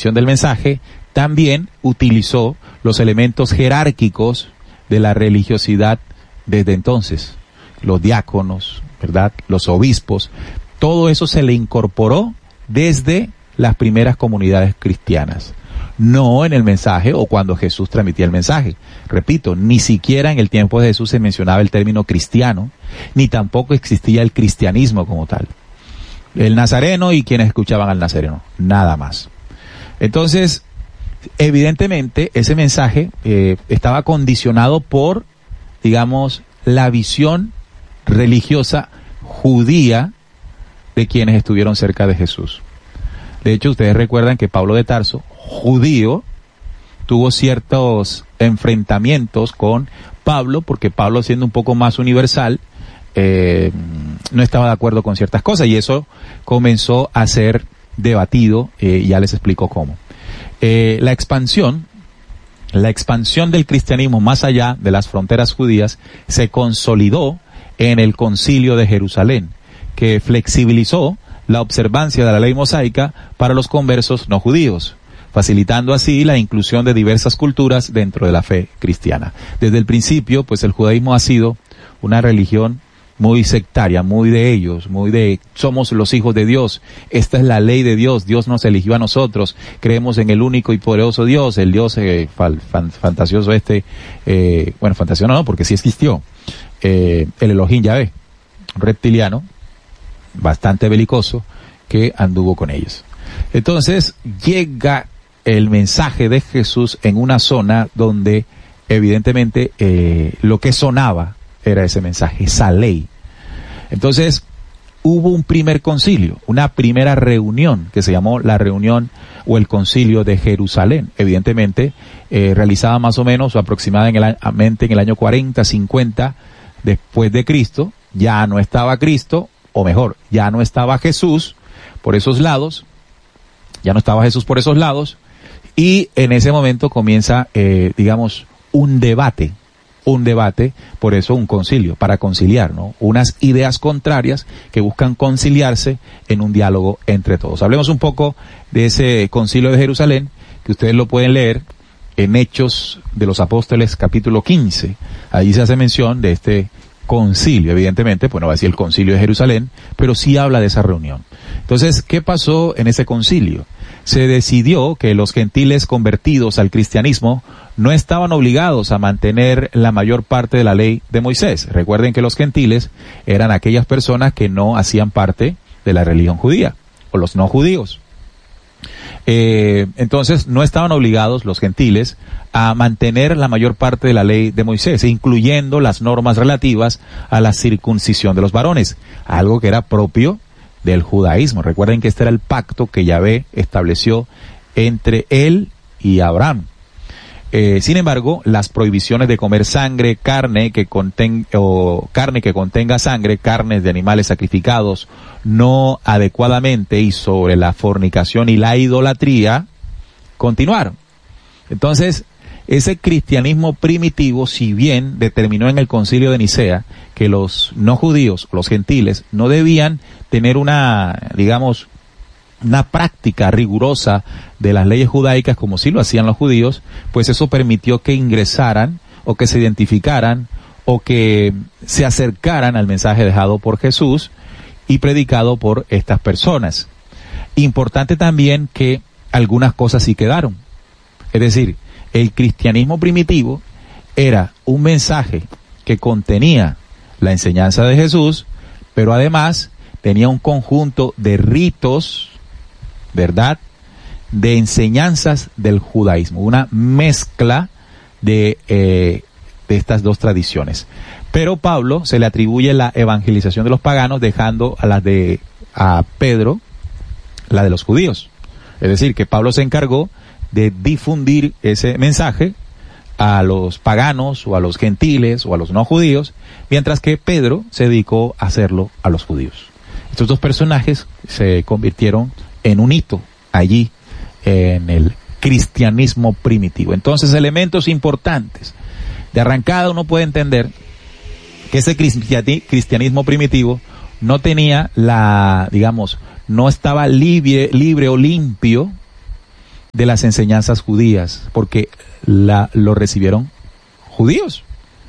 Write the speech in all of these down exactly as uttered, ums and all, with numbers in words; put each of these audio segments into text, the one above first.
transmisión del mensaje, también utilizó los elementos jerárquicos de la religiosidad desde entonces. Los diáconos, ¿verdad? Los obispos, todo eso se le incorporó desde las primeras comunidades cristianas. No en el mensaje o cuando Jesús transmitía el mensaje. Repito, ni siquiera en el tiempo de Jesús se mencionaba el término cristiano, ni tampoco existía el cristianismo como tal. El nazareno y quienes escuchaban al nazareno, nada más. Entonces, evidentemente, ese mensaje eh, estaba condicionado por, digamos, la visión religiosa judía de quienes estuvieron cerca de Jesús. De hecho, ustedes recuerdan que Pablo de Tarso, judío, tuvo ciertos enfrentamientos con Pablo, porque Pablo, siendo un poco más universal, eh, no estaba de acuerdo con ciertas cosas, y eso comenzó a ser debatido, eh, ya les explico cómo. Eh, la expansión, la expansión del cristianismo más allá de las fronteras judías se consolidó en el Concilio de Jerusalén, que flexibilizó la observancia de la ley mosaica para los conversos no judíos, facilitando así la inclusión de diversas culturas dentro de la fe cristiana. Desde el principio, pues el judaísmo ha sido una religión muy sectaria, muy de ellos, muy de somos los hijos de Dios, esta es la ley de Dios, Dios nos eligió a nosotros, creemos en el único y poderoso Dios, el Dios eh, fan, fan, fantasioso este, eh, bueno, fantasioso no, porque sí existió, eh, el Elohim Yahvé, reptiliano, bastante belicoso, que anduvo con ellos. Entonces llega el mensaje de Jesús en una zona donde evidentemente eh, lo que sonaba era ese mensaje, esa ley. Entonces hubo un primer concilio, una primera reunión que se llamó la reunión o el concilio de Jerusalén, evidentemente eh, realizada más o menos o aproximadamente en el año cuarenta, cincuenta después de Cristo. Ya no estaba Cristo, o mejor, ya no estaba Jesús por esos lados, ya no estaba Jesús por esos lados, y en ese momento comienza, eh, digamos, un debate, un debate, por eso un concilio, para conciliar, ¿no? Unas ideas contrarias que buscan conciliarse en un diálogo entre todos. Hablemos un poco de ese concilio de Jerusalén, que ustedes lo pueden leer en Hechos de los Apóstoles, capítulo quince. Allí se hace mención de este concilio, evidentemente, pues no va a decir el concilio de Jerusalén, pero sí habla de esa reunión. Entonces, ¿qué pasó en ese concilio? Se decidió que los gentiles convertidos al cristianismo no estaban obligados a mantener la mayor parte de la ley de Moisés. Recuerden que los gentiles eran aquellas personas que no hacían parte de la religión judía, o los no judíos. Eh, entonces, no estaban obligados los gentiles a mantener la mayor parte de la ley de Moisés, incluyendo las normas relativas a la circuncisión de los varones, algo que era propio del judaísmo. Recuerden que este era el pacto que Yahvé estableció entre él y Abraham. Eh, sin embargo, las prohibiciones de comer sangre, carne que contenga, o carne que contenga sangre, carnes de animales sacrificados no adecuadamente, y sobre la fornicación y la idolatría, continuaron. Entonces, ese cristianismo primitivo, si bien determinó en el concilio de Nicea que los no judíos, los gentiles, no debían tener una, digamos, una práctica rigurosa de las leyes judaicas como sí lo hacían los judíos, pues eso permitió que ingresaran o que se identificaran o que se acercaran al mensaje dejado por Jesús y predicado por estas personas. Importante también que algunas cosas sí quedaron. Es decir, el cristianismo primitivo era un mensaje que contenía la enseñanza de Jesús, pero además tenía un conjunto de ritos, ¿verdad?, de enseñanzas del judaísmo, una mezcla de, eh, de estas dos tradiciones. Pero Pablo se le atribuye la evangelización de los paganos, dejando a las de a Pedro la de los judíos. Es decir, que Pablo se encargó de difundir ese mensaje a los paganos o a los gentiles o a los no judíos, mientras que Pedro se dedicó a hacerlo a los judíos. Estos dos personajes se convirtieron en un hito allí en el cristianismo primitivo. Entonces, elementos importantes. De arrancada uno puede entender que ese cristianismo primitivo no tenía la, digamos, no estaba libre, libre o limpio de las enseñanzas judías, porque la, lo recibieron judíos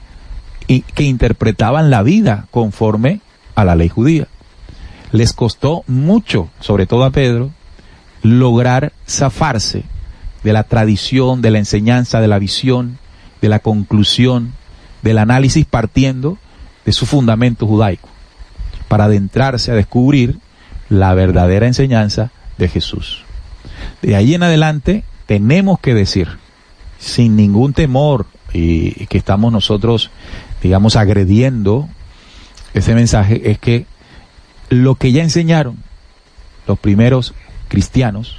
y que interpretaban la vida conforme a la ley judía. Les costó mucho, sobre todo a Pedro, lograr zafarse de la tradición, de la enseñanza, de la visión, de la conclusión, del análisis partiendo de su fundamento judaico, para adentrarse a descubrir la verdadera enseñanza de Jesús. De ahí en adelante tenemos que decir, sin ningún temor, y que estamos nosotros, digamos, agrediendo ese mensaje, es que lo que ya enseñaron los primeros cristianos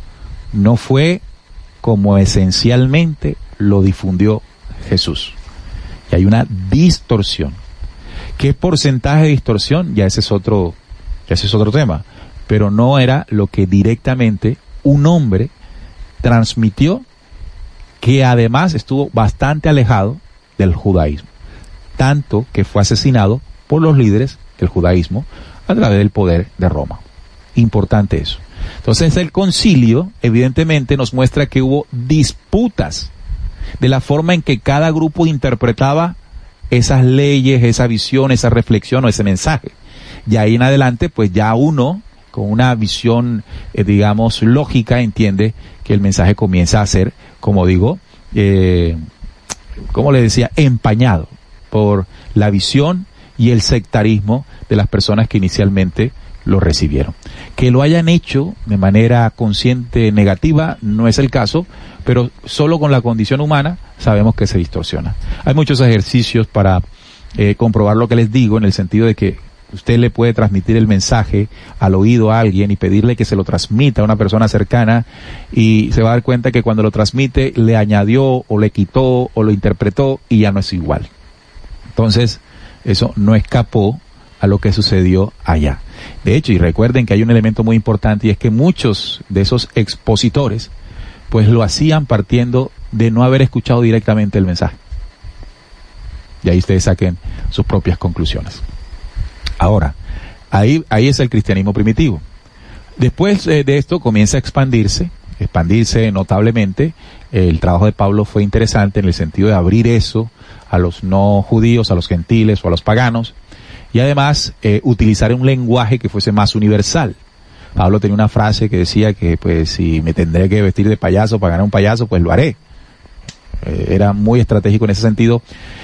no fue como esencialmente lo difundió Jesús. Y hay una distorsión. ¿Qué porcentaje de distorsión? Ya ese es otro, ya ese es otro tema. Pero no era lo que directamente un hombre transmitió, que además estuvo bastante alejado del judaísmo. Tanto que fue asesinado por los líderes del judaísmo a través del poder de Roma. Importante eso. Entonces el concilio evidentemente nos muestra que hubo disputas de la forma en que cada grupo interpretaba esas leyes, esa visión, esa reflexión o ese mensaje. Y ahí en adelante pues ya uno con una visión eh, digamos lógica entiende que el mensaje comienza a ser, como digo, eh, como le decía, empañado por la visión y el sectarismo de las personas que inicialmente lo recibieron. Que lo hayan hecho de manera consciente negativa no es el caso, pero solo con la condición humana sabemos que se distorsiona. Hay muchos ejercicios para eh, comprobar lo que les digo, en el sentido de que usted le puede transmitir el mensaje al oído a alguien y pedirle que se lo transmita a una persona cercana, y se va a dar cuenta que cuando lo transmite le añadió o le quitó o lo interpretó y ya no es igual. Entonces, eso no escapó a lo que sucedió allá. De hecho, y recuerden que hay un elemento muy importante, y es que muchos de esos expositores pues lo hacían partiendo de no haber escuchado directamente el mensaje. Y ahí ustedes saquen sus propias conclusiones. Ahora, ahí, ahí es el cristianismo primitivo. Después eh, de esto comienza a expandirse, expandirse notablemente. El trabajo de Pablo fue interesante en el sentido de abrir eso a los no judíos, a los gentiles o a los paganos, y además eh, utilizar un lenguaje que fuese más universal. Pablo tenía una frase que decía que pues si me tendré que vestir de payaso para ganar un payaso, pues lo haré. Eh, era muy estratégico en ese sentido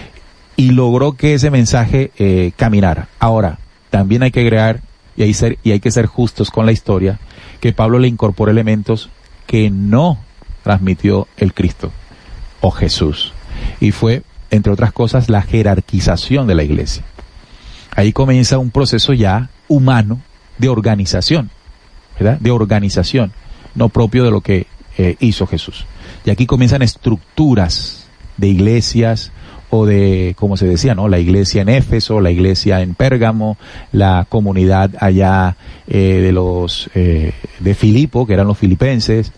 y logró que ese mensaje eh, caminara. Ahora, también hay que agregar, y hay, ser, y hay que ser justos con la historia, que Pablo le incorporó elementos que no transmitió el Cristo o Jesús. Y fue, entre otras cosas, la jerarquización de la iglesia. Ahí comienza un proceso ya humano de organización, ¿verdad? De organización, no propio de lo que eh, hizo Jesús. Y aquí comienzan estructuras de iglesias, o de, como se decía, ¿no? La iglesia en Éfeso, la iglesia en Pérgamo, la comunidad allá eh, de los eh, de Filipo, que eran los filipenses.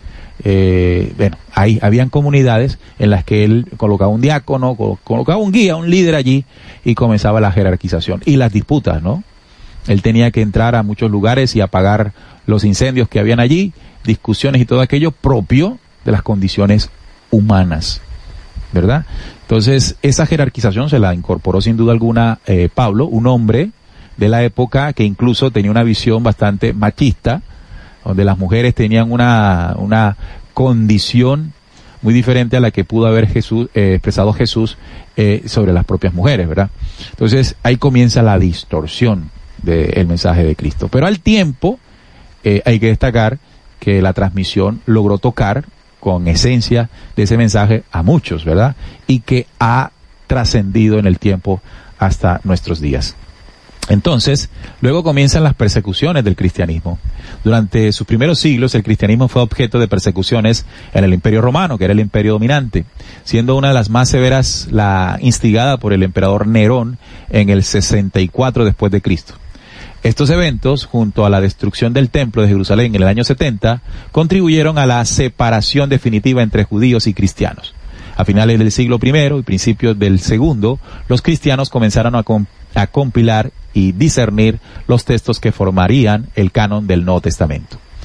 Eh, bueno, ahí habían comunidades en las que él colocaba un diácono, colocaba un guía, un líder allí, y comenzaba la jerarquización y las disputas, ¿no? Él tenía que entrar a muchos lugares y apagar los incendios que habían allí, discusiones y todo aquello propio de las condiciones humanas, ¿verdad? Entonces, esa jerarquización se la incorporó sin duda alguna eh, Pablo, un hombre de la época que incluso tenía una visión bastante machista, donde las mujeres tenían una, una condición muy diferente a la que pudo haber Jesús, eh, expresado Jesús eh, sobre las propias mujeres, ¿verdad? Entonces, ahí comienza la distorsión del mensaje de Cristo. Pero al tiempo, eh, hay que destacar que la transmisión logró tocar con esencia de ese mensaje a muchos, ¿verdad? Y que ha trascendido en el tiempo hasta nuestros días. Entonces, luego comienzan las persecuciones del cristianismo. Durante sus primeros siglos, el cristianismo fue objeto de persecuciones en el Imperio Romano, que era el imperio dominante, siendo una de las más severas la instigada por el emperador Nerón en el sesenta y cuatro después de Cristo. Estos eventos, junto a la destrucción del templo de Jerusalén en el año setenta, contribuyeron a la separación definitiva entre judíos y cristianos. A finales del siglo primero y principios del segundo, los cristianos comenzaron a, comp- a compilar y discernir los textos que formarían el canon del Nuevo Testamento.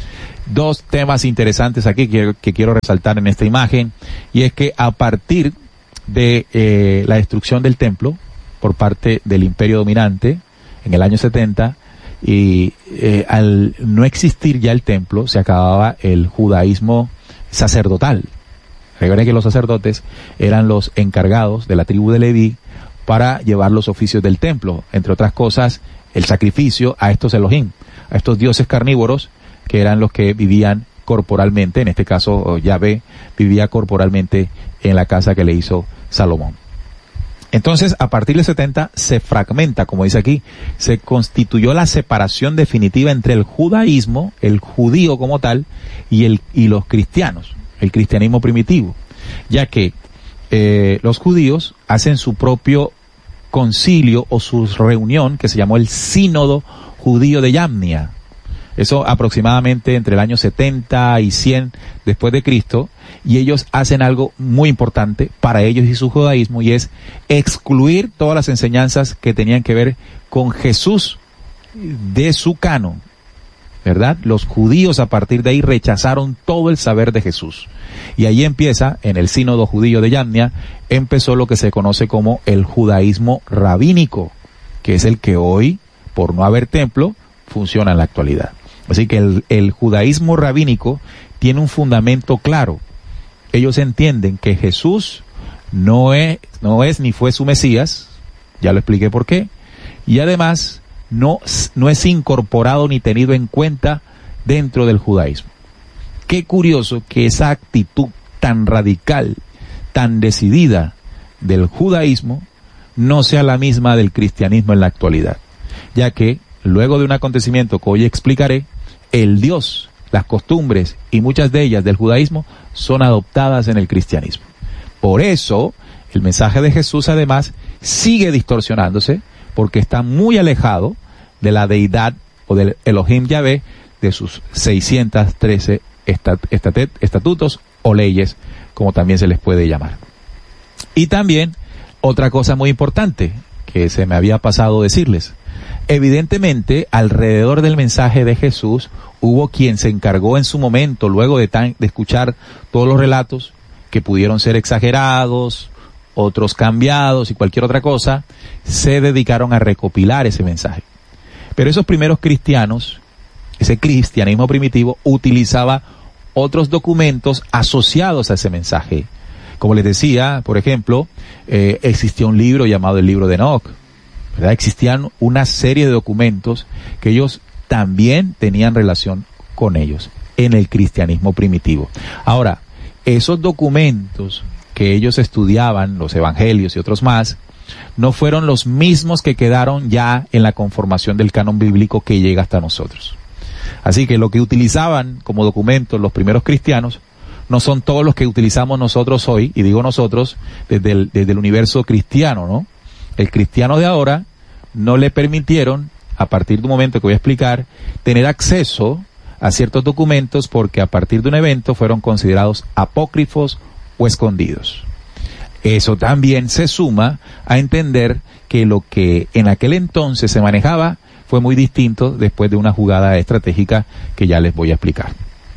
dos temas interesantes aquí que, que quiero resaltar en esta imagen, y es que a partir de eh, la destrucción del templo por parte del imperio dominante en el año setenta, y eh, al no existir ya el templo, se acababa el judaísmo sacerdotal. Recuerden que los sacerdotes eran los encargados de la tribu de Leví para llevar los oficios del templo, entre otras cosas, el sacrificio a estos Elohim, a estos dioses carnívoros, que eran los que vivían corporalmente. En este caso, Yahvé vivía corporalmente en la casa que le hizo Salomón. Entonces, a partir del setenta se fragmenta, como dice aquí, se constituyó la separación definitiva entre el judaísmo, el judío como tal, y el y los cristianos, el cristianismo primitivo, ya que eh, los judíos hacen su propio concilio o su reunión que se llamó el Sínodo Judío de Yamnia. Eso aproximadamente entre el año setenta y cien después de Cristo, y ellos hacen algo muy importante para ellos y su judaísmo, y es excluir todas las enseñanzas que tenían que ver con Jesús de su canon, ¿verdad? Los judíos a partir de ahí rechazaron todo el saber de Jesús. Y ahí empieza, en el Sínodo Judío de Yamnia, empezó lo que se conoce como el judaísmo rabínico, que es el que hoy, por no haber templo, funciona en la actualidad. Así que el, el judaísmo rabínico tiene un fundamento claro. Ellos entienden que Jesús no es, no es ni fue su Mesías, ya lo expliqué por qué, y además no, no es incorporado ni tenido en cuenta dentro del judaísmo. Qué curioso que esa actitud tan radical, tan decidida del judaísmo, no sea la misma del cristianismo en la actualidad, ya que luego de un acontecimiento que hoy explicaré, el Dios, las costumbres y muchas de ellas del judaísmo son adoptadas en el cristianismo. Por eso, el mensaje de Jesús además sigue distorsionándose, porque está muy alejado de la deidad o del Elohim Yahvé, de sus seiscientos trece estat- estat- estatutos o leyes, como también se les puede llamar. Y también, otra cosa muy importante que se me había pasado decirles. Evidentemente, alrededor del mensaje de Jesús hubo quien se encargó en su momento, luego de, tan, de escuchar todos los relatos, que pudieron ser exagerados, otros cambiados y cualquier otra cosa, se dedicaron a recopilar ese mensaje. Pero esos primeros cristianos, ese cristianismo primitivo, utilizaba otros documentos asociados a ese mensaje. Como les decía, por ejemplo, eh, existía un libro llamado el libro de Enoch, ¿verdad? Existían una serie de documentos que ellos también tenían relación con ellos en el cristianismo primitivo. Ahora, esos documentos que ellos estudiaban, los evangelios y otros más, no fueron los mismos que quedaron ya en la conformación del canon bíblico que llega hasta nosotros. Así que lo que utilizaban como documentos los primeros cristianos no son todos los que utilizamos nosotros hoy, y digo nosotros desde el, desde el universo cristiano, ¿no? El cristiano de ahora no le permitieron, a partir de un momento que voy a explicar, tener acceso a ciertos documentos porque a partir de un evento fueron considerados apócrifos o escondidos. Eso también se suma a entender que lo que en aquel entonces se manejaba fue muy distinto después de una jugada estratégica que ya les voy a explicar.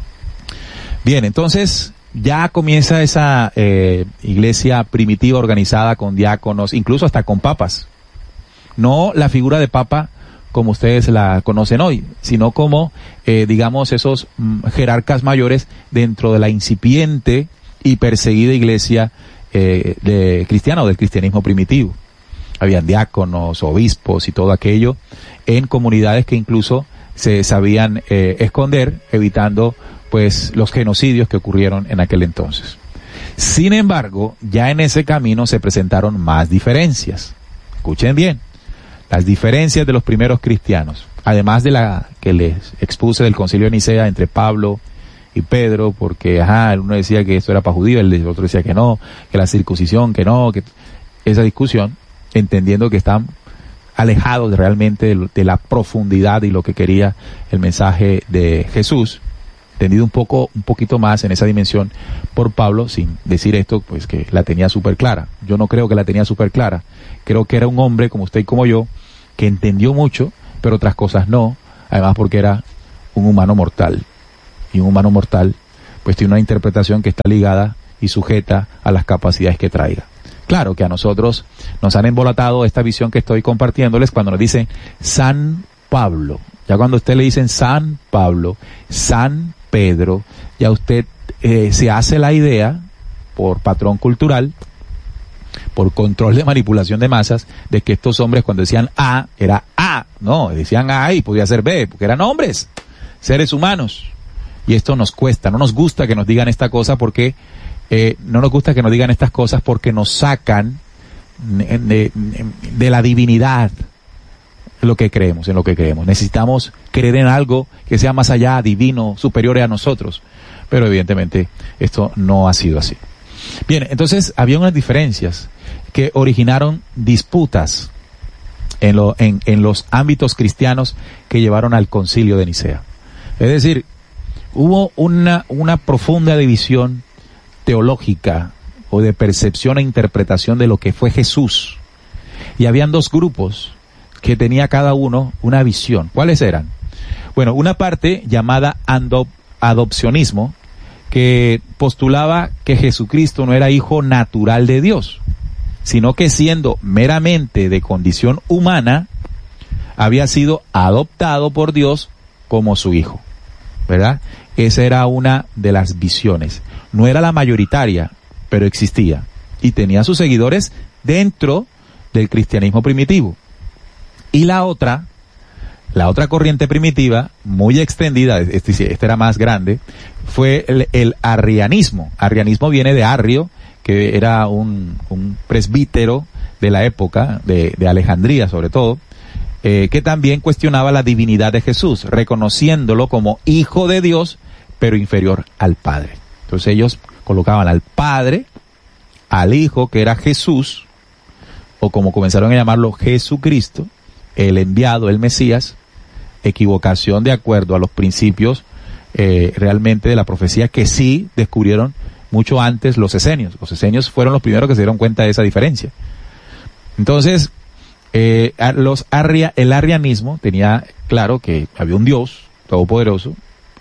Bien, entonces ya comienza esa eh, iglesia primitiva organizada con diáconos, incluso hasta con papas. No la figura de papa como ustedes la conocen hoy, sino como, eh, digamos, esos mm, jerarcas mayores dentro de la incipiente y perseguida iglesia eh, de cristiana o del cristianismo primitivo. Habían diáconos, obispos y todo aquello en comunidades que incluso se sabían eh, esconder, evitando pues los genocidios que ocurrieron en aquel entonces. Sin embargo, ya en ese camino se presentaron más diferencias. Escuchen bien, las diferencias de los primeros cristianos, además de la que les expuse del Concilio de Nicea entre Pablo y Pedro, porque ajá, el uno decía que esto era para judíos, el otro decía que no, que la circuncisión, que no, que esa discusión, entendiendo que están alejados realmente de, de la profundidad y lo que quería el mensaje de Jesús, entendido un poco, un poquito más en esa dimensión por Pablo, sin decir esto, pues que la tenía súper clara. Yo no creo que la tenía súper clara. Creo que era un hombre como usted y como yo, que entendió mucho, pero otras cosas no, además porque era un humano mortal. y un humano mortal, pues tiene una interpretación que está ligada y sujeta a las capacidades que traiga. Claro que a nosotros nos han embolatado esta visión que estoy compartiéndoles cuando nos dicen San Pablo. Ya cuando a usted le dicen San Pablo, San Pedro, ya usted eh, se hace la idea, por patrón cultural, por control de manipulación de masas, de que estos hombres cuando decían A, era A, no, decían A y podía ser B, porque eran hombres, seres humanos. Y esto nos cuesta, no nos gusta que nos digan esta cosa porque, eh, no nos gusta que nos digan estas cosas porque nos sacan de, de, de la divinidad, lo que creemos, en lo que creemos. Necesitamos creer en algo que sea más allá, divino, superior a nosotros. Pero evidentemente esto no ha sido así. Bien, entonces había unas diferencias que originaron disputas en, lo, en, en los ámbitos cristianos que llevaron al Concilio de Nicea. Es decir, hubo una, una profunda división teológica o de percepción e interpretación de lo que fue Jesús. Y habían dos grupos que tenía cada uno una visión. ¿Cuáles eran? Bueno, una parte llamada adop- adopcionismo, que postulaba que Jesucristo no era hijo natural de Dios, sino que siendo meramente de condición humana, había sido adoptado por Dios como su hijo, ¿verdad? Esa era una de las visiones. No era la mayoritaria, pero existía. Y tenía sus seguidores dentro del cristianismo primitivo. Y la otra, la otra corriente primitiva, muy extendida, este, este era más grande, fue el, el arrianismo. Arrianismo viene de Arrio, que era un, un presbítero de la época, de, de Alejandría sobre todo, eh, que también cuestionaba la divinidad de Jesús, reconociéndolo como hijo de Dios, pero inferior al Padre. Entonces ellos colocaban al Padre, al Hijo, que era Jesús, o como comenzaron a llamarlo, Jesucristo, el enviado, el Mesías, equivocación de acuerdo a los principios eh, realmente de la profecía que sí descubrieron mucho antes los esenios. Los esenios fueron los primeros que se dieron cuenta de esa diferencia. Entonces, eh, los arria, el arrianismo tenía claro que había un Dios todopoderoso,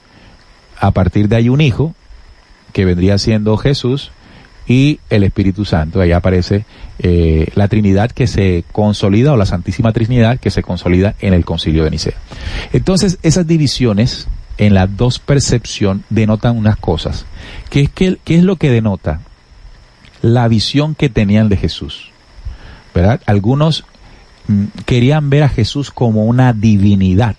a partir de ahí un hijo, que vendría siendo Jesús, y el Espíritu Santo. Ahí aparece eh, la Trinidad que se consolida, o la Santísima Trinidad que se consolida en el Concilio de Nicea. Entonces, esas divisiones en la dos percepción denotan unas cosas. ¿Qué es, qué, qué es lo que denota? La visión que tenían de Jesús, ¿verdad? Algunos mm, querían ver a Jesús como una divinidad.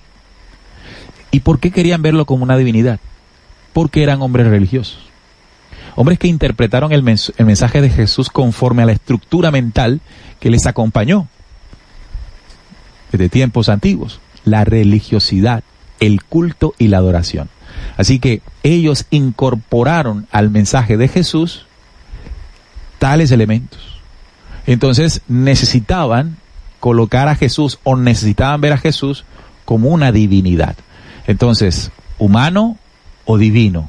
¿Y por qué querían verlo como una divinidad? Porque eran hombres religiosos. Hombres que interpretaron el, mens- el mensaje de Jesús conforme a la estructura mental que les acompañó desde tiempos antiguos. La religiosidad, el culto y la adoración. Así que ellos incorporaron al mensaje de Jesús tales elementos. Entonces necesitaban colocar a Jesús, o necesitaban ver a Jesús como una divinidad. Entonces, humano o divino.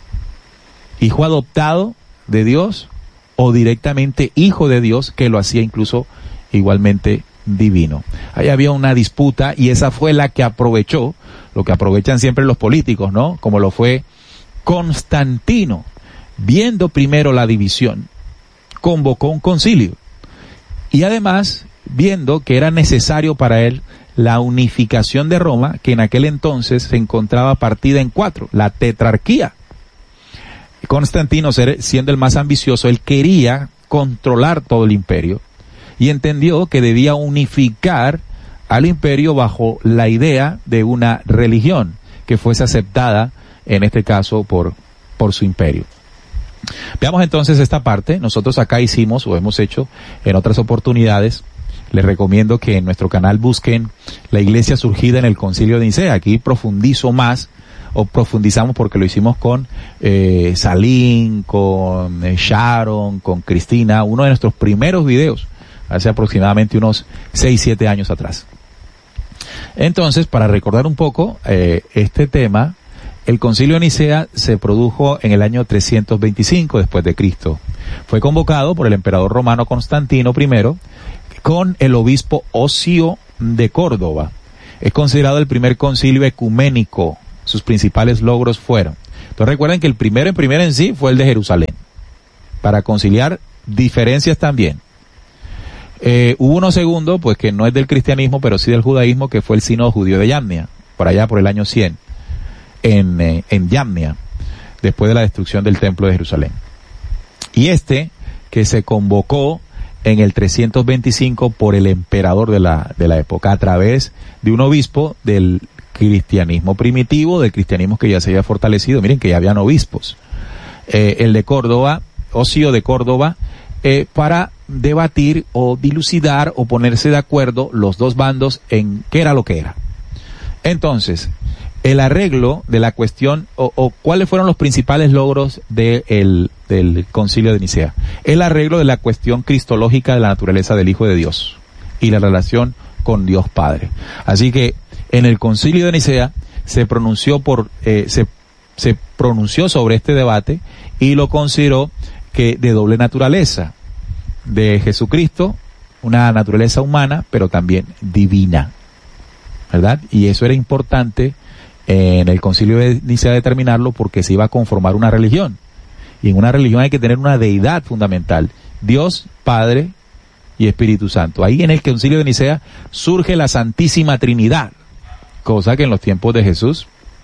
Hijo adoptado de Dios o directamente hijo de Dios, que lo hacía incluso igualmente divino. Ahí había una disputa y esa fue la que aprovechó, lo que aprovechan siempre los políticos, ¿no? Como lo fue Constantino. Viendo primero la división, convocó un concilio. Y además, viendo que era necesario para él la unificación de Roma, que en aquel entonces se encontraba partida en cuatro, la tetrarquía. Constantino, siendo el más ambicioso, él quería controlar todo el imperio y entendió que debía unificar al imperio bajo la idea de una religión que fuese aceptada, en este caso, por, por su imperio. Veamos entonces esta parte. Nosotros acá hicimos, o hemos hecho en otras oportunidades, les recomiendo que en nuestro canal busquen la iglesia surgida en el Concilio de Nicea. Aquí profundizo más, o profundizamos porque lo hicimos con eh, Salín, con eh, Sharon, con Cristina, uno de nuestros primeros videos, hace aproximadamente unos seis, siete años atrás. Entonces, para recordar un poco eh, este tema, el Concilio de Nicea se produjo en el año trescientos veinticinco después de Cristo. Fue convocado por el emperador romano Constantino primero, con el obispo Ocio de Córdoba. Es considerado el primer concilio ecuménico. Sus principales logros fueron Entonces recuerden que el primero en primera en sí fue el de Jerusalén, para conciliar diferencias también. Eh, hubo uno segundo, pues que no es del cristianismo, pero sí del judaísmo, que fue el sínodo judío de Yamnia, por allá por el año cien, en, eh, en Yamnia, después de la destrucción del templo de Jerusalén. Y este, que se convocó en el trescientos veinticinco por el emperador de la, de la época, a través de un obispo del cristianismo primitivo, del cristianismo que ya se había fortalecido. Miren que ya habían obispos. Eh, el de Córdoba, Ocio de Córdoba, eh, para debatir o dilucidar o ponerse de acuerdo los dos bandos en qué era lo que era. Entonces, el arreglo de la cuestión, o, o cuáles fueron los principales logros de el, del Concilio de Nicea. El arreglo de la cuestión cristológica de la naturaleza del Hijo de Dios y la relación con Dios Padre. Así que en el Concilio de Nicea se pronunció por, eh, se, se pronunció sobre este debate y lo consideró que de doble naturaleza, de Jesucristo, una naturaleza humana, pero también divina, ¿verdad? Y eso era importante en el Concilio de Nicea determinarlo, porque se iba a conformar una religión. Y en una religión hay que tener una deidad fundamental, Dios, Padre y Espíritu Santo. Ahí en el Concilio de Nicea surge la Santísima Trinidad, cosa que en los tiempos de Jesús,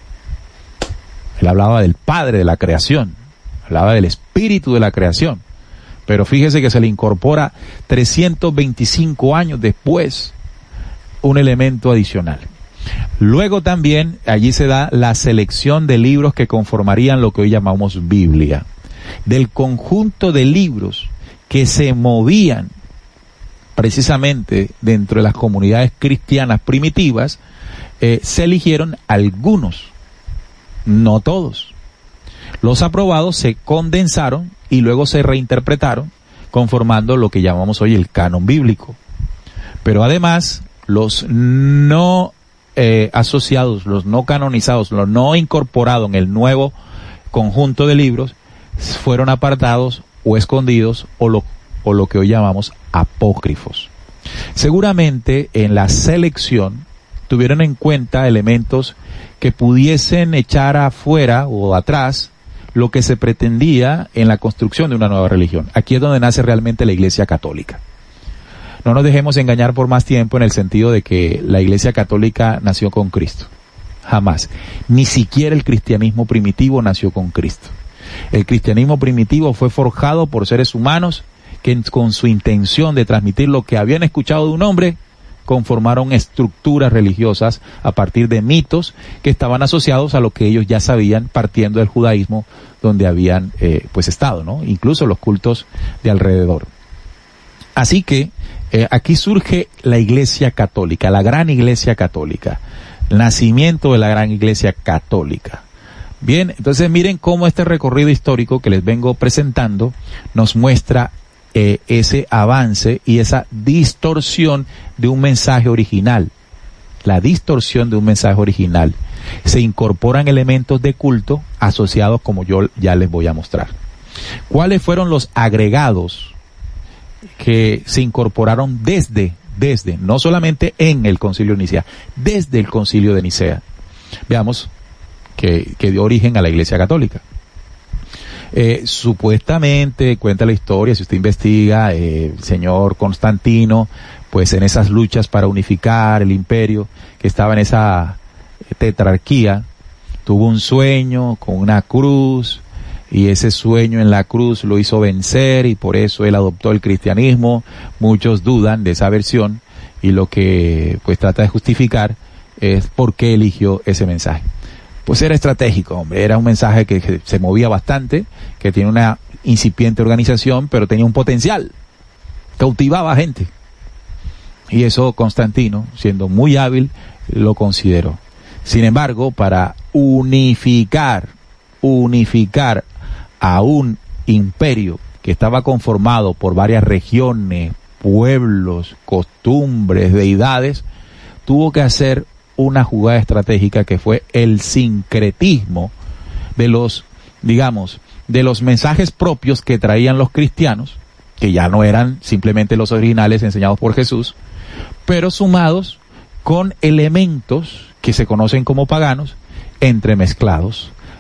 él hablaba del Padre de la creación, hablaba del Espíritu de la creación. Pero fíjese que se le incorpora trescientos veinticinco años después un elemento adicional. Luego también allí se da la selección de libros que conformarían lo que hoy llamamos Biblia. Del conjunto de libros que se movían precisamente dentro de las comunidades cristianas primitivas, eh, se eligieron algunos, no todos. Los aprobados se condensaron y luego se reinterpretaron, conformando lo que llamamos hoy el canon bíblico. Pero además, los no eh, asociados, los no canonizados, los no incorporados en el nuevo conjunto de libros, fueron apartados o escondidos, o lo, o lo que hoy llamamos apócrifos. Seguramente en la selección tuvieron en cuenta elementos que pudiesen echar afuera o atrás lo que se pretendía en la construcción de una nueva religión. Aquí es donde nace realmente la Iglesia Católica. No nos dejemos engañar por más tiempo en el sentido de que la Iglesia Católica nació con Cristo. Jamás. Ni siquiera el cristianismo primitivo nació con Cristo. El cristianismo primitivo fue forjado por seres humanos que con su intención de transmitir lo que habían escuchado de un hombre, conformaron estructuras religiosas a partir de mitos que estaban asociados a lo que ellos ya sabían, partiendo del judaísmo donde habían eh, pues estado, ¿no? Incluso los cultos de alrededor. Así que eh, aquí surge la Iglesia Católica, la gran Iglesia Católica, el nacimiento de la gran Iglesia Católica. Bien, entonces miren cómo este recorrido histórico que les vengo presentando nos muestra Eh, ese avance y esa distorsión de un mensaje original. La distorsión de un mensaje original. Se incorporan elementos de culto asociados, como yo ya les voy a mostrar. ¿Cuáles fueron los agregados que se incorporaron desde, desde, no solamente en el Concilio de Nicea, desde el Concilio de Nicea? Veamos que, que dio origen a la Iglesia Católica. Eh, supuestamente, cuenta la historia, si usted investiga, eh, el señor Constantino, pues en esas luchas para unificar el imperio, que estaba en esa tetrarquía, tuvo un sueño con una cruz, y ese sueño en la cruz lo hizo vencer, y por eso él adoptó el cristianismo. Muchos dudan de esa versión, y lo que pues trata de justificar es por qué eligió ese mensaje. Pues era estratégico, hombre, era un mensaje que se movía bastante, que tiene una incipiente organización, pero tenía un potencial, cautivaba a gente. Y eso Constantino, siendo muy hábil, lo consideró. Sin embargo, para unificar, unificar a un imperio que estaba conformado por varias regiones, pueblos, costumbres, deidades, tuvo que hacer una jugada estratégica que fue el sincretismo de los, digamos, de los mensajes propios que traían los cristianos, que ya no eran simplemente los originales enseñados por Jesús, pero sumados con elementos que se conocen como paganos, entremezclados,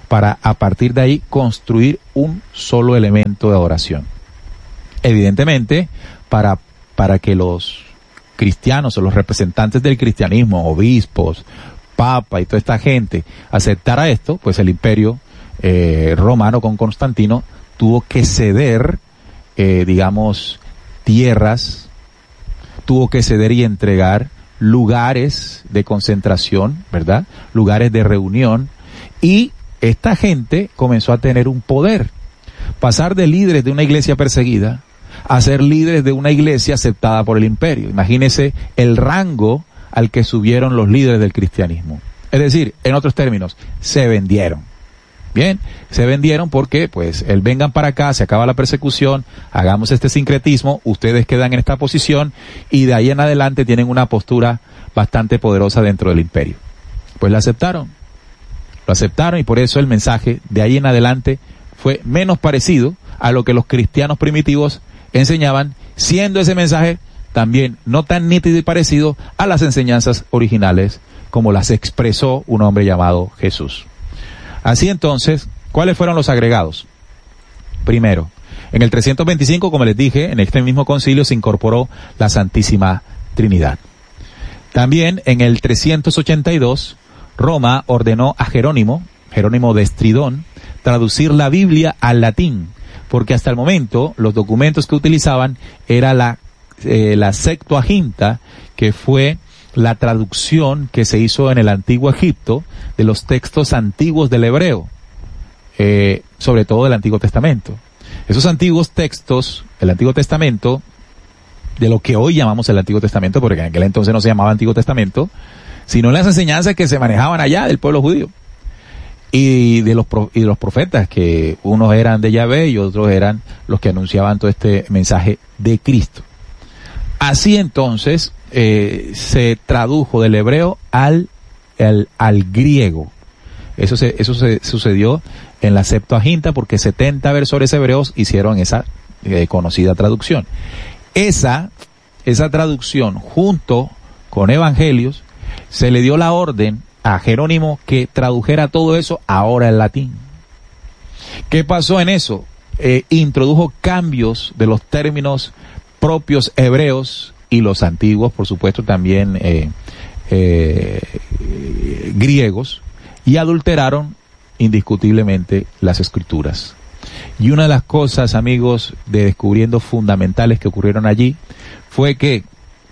para a partir de ahí construir un solo elemento de adoración. Evidentemente, para, para que los cristianos o los representantes del cristianismo, obispos, papa y toda esta gente aceptara esto, pues el imperio eh, romano con Constantino tuvo que ceder, eh, digamos, tierras, tuvo que ceder y entregar lugares de concentración, ¿verdad? Lugares de reunión, y esta gente comenzó a tener un poder. Pasar de líderes de una iglesia perseguida a ser líderes de una iglesia aceptada por el imperio. Imagínese el rango al que subieron los líderes del cristianismo. Es decir, en otros términos, se vendieron. Bien, se vendieron porque, pues, el vengan para acá, se acaba la persecución, hagamos este sincretismo, ustedes quedan en esta posición y de ahí en adelante tienen una postura bastante poderosa dentro del imperio. Pues la aceptaron, lo aceptaron y por eso el mensaje de ahí en adelante fue menos parecido a lo que los cristianos primitivos enseñaban, siendo ese mensaje también no tan nítido y parecido a las enseñanzas originales como las expresó un hombre llamado Jesús. Así entonces, ¿cuáles fueron los agregados? Primero, en el trescientos veinticinco, como les dije, en este mismo concilio se incorporó la Santísima Trinidad. También en el trescientos ochenta y dos, Roma ordenó a Jerónimo, Jerónimo de Estridón, traducir la Biblia al latín, porque hasta el momento los documentos que utilizaban era la, eh, la Septuaginta, que fue la traducción que se hizo en el antiguo Egipto de los textos antiguos del hebreo, eh, sobre todo del Antiguo Testamento. Esos antiguos textos, el Antiguo Testamento, de lo que hoy llamamos el Antiguo Testamento, porque en aquel entonces no se llamaba Antiguo Testamento, sino las enseñanzas que se manejaban allá del pueblo judío. Y de los, y de los profetas, que unos eran de Yahvé y otros eran los que anunciaban todo este mensaje de Cristo. Así entonces, eh, se tradujo del hebreo al, al, al griego. Eso se, eso se sucedió en la Septuaginta porque setenta versores hebreos hicieron esa eh, conocida traducción. Esa, esa traducción junto con evangelios, se le dio la orden a Jerónimo que tradujera todo eso ahora en latín. ¿Qué pasó en eso? Eh, introdujo cambios de los términos propios hebreos y los antiguos, por supuesto, también eh, eh, griegos, y adulteraron indiscutiblemente las escrituras. Y una de las cosas, amigos, de descubriendo fundamentales que ocurrieron allí, fue que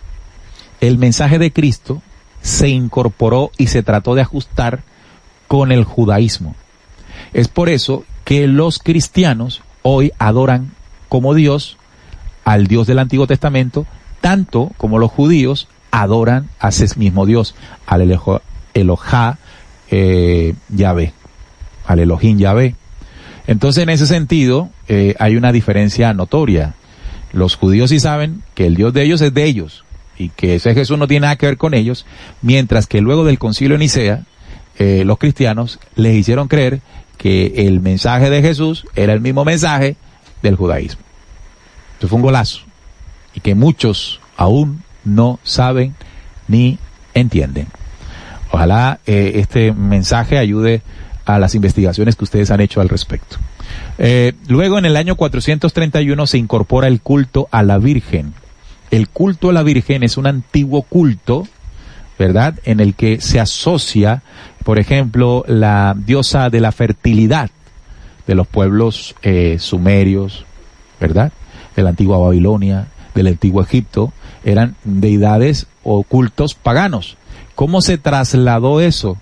el mensaje de Cristo se incorporó y se trató de ajustar con el judaísmo. Es por eso que los cristianos hoy adoran como Dios al Dios del Antiguo Testamento, tanto como los judíos adoran a ese mismo Dios, al Elohá eh, Yahvé, al Elohim Yahvé. Entonces, en ese sentido, eh, hay una diferencia notoria. Los judíos sí saben que el Dios de ellos es de ellos, y que ese Jesús no tiene nada que ver con ellos, mientras que luego del concilio de Nicea, eh, los cristianos les hicieron creer que el mensaje de Jesús era el mismo mensaje del judaísmo. Eso fue un golazo, y que muchos aún no saben ni entienden. Ojalá eh, este mensaje ayude a las investigaciones que ustedes han hecho al respecto. Eh, luego, en el año cuatrocientos treinta y uno, se incorpora el culto a la Virgen. El culto a la Virgen es un antiguo culto, ¿verdad?, en el que se asocia, por ejemplo, la diosa de la fertilidad de los pueblos eh, sumerios, ¿verdad?, de la antigua Babilonia, del antiguo Egipto, eran deidades o cultos paganos. ¿Cómo se trasladó eso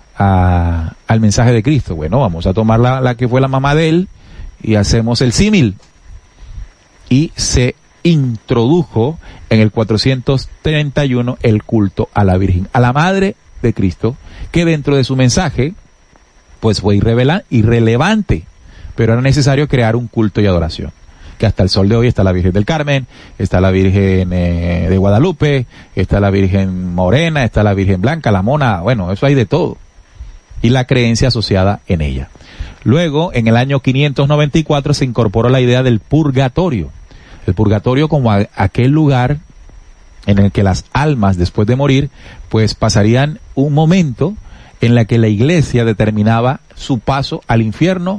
a, al mensaje de Cristo? Bueno, vamos a tomar la, la que fue la mamá de él y hacemos el símil. Y se introdujo en el cuatrocientos treinta y uno el culto a la Virgen, a la Madre de Cristo, que dentro de su mensaje pues fue irrevela, irrelevante, pero era necesario crear un culto y adoración, que hasta el sol de hoy está la Virgen del Carmen, está la Virgen eh, de Guadalupe, está la Virgen Morena, está la Virgen Blanca, la Mona, bueno, eso hay de todo, y la creencia asociada en ella. Luego, en el año quinientos noventa y cuatro, se incorporó la idea del purgatorio. El purgatorio como a, aquel lugar en el que las almas, después de morir, pues pasarían un momento en la que la iglesia determinaba su paso al infierno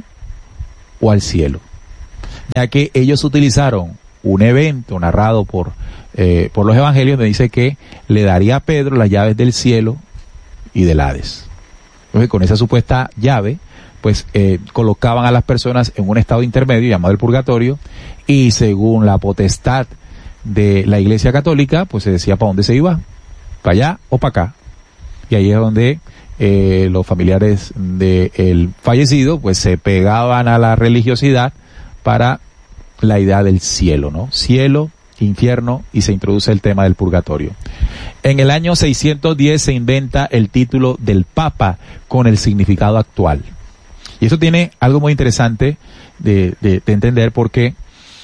o al cielo, ya que ellos utilizaron un evento narrado por, eh, por los evangelios, donde dice que le daría a Pedro las llaves del cielo y del Hades. Entonces, con esa supuesta llave, pues eh, colocaban a las personas en un estado intermedio llamado el purgatorio, y según la potestad de la Iglesia Católica, pues se decía para dónde se iba, para allá o para acá. Y ahí es donde eh, los familiares del fallecido pues se pegaban a la religiosidad para la idea del cielo, ¿no? Cielo, infierno, y se introduce el tema del purgatorio. En el año seiscientos diez se inventa el título del Papa con el significado actual. Y eso tiene algo muy interesante de, de, de entender, porque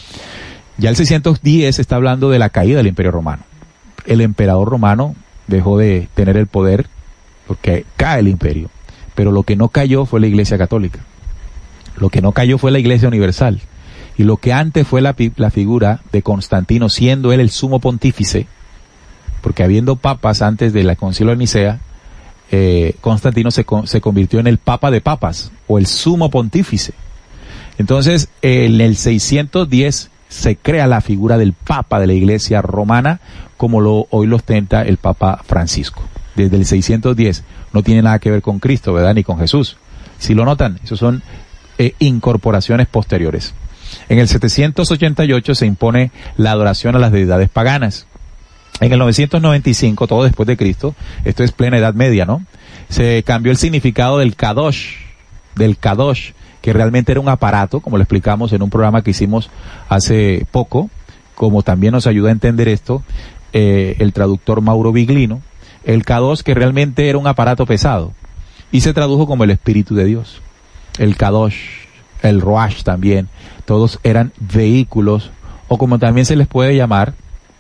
ya el seiscientos diez está hablando de la caída del Imperio Romano. El emperador romano dejó de tener el poder porque cae el imperio. Pero lo que no cayó fue la Iglesia Católica. Lo que no cayó fue la Iglesia Universal. Y lo que antes fue la, la figura de Constantino, siendo él el sumo pontífice, porque habiendo papas antes del concilio de Nicea, eh, Constantino se, se convirtió en el papa de papas, o el sumo pontífice. Entonces, en el seiscientos diez se crea la figura del papa de la Iglesia romana, como lo hoy lo ostenta el Papa Francisco. Desde el seiscientos diez no tiene nada que ver con Cristo, ¿verdad? Ni con Jesús. Si lo notan, esos son eh, incorporaciones posteriores. En el setecientos ochenta y ocho se impone la adoración a las deidades paganas. En el novecientos noventa y cinco, todo después de Cristo, esto es plena Edad Media, ¿no? Se cambió el significado del Kadosh, del Kadosh, que realmente era un aparato, como lo explicamos en un programa que hicimos hace poco, como también nos ayuda a entender esto, eh, el traductor Mauro Biglino. El Kadosh, que realmente era un aparato pesado, y se tradujo como el Espíritu de Dios. El Kadosh, el Roash también, todos eran vehículos, o como también se les puede llamar,